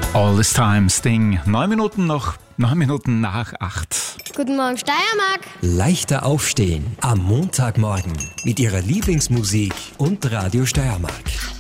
All This Time, Sting. 9 Minuten nach 8. Guten Morgen, Steiermark. Leichter aufstehen am Montagmorgen mit ihrer Lieblingsmusik und Radio Steiermark.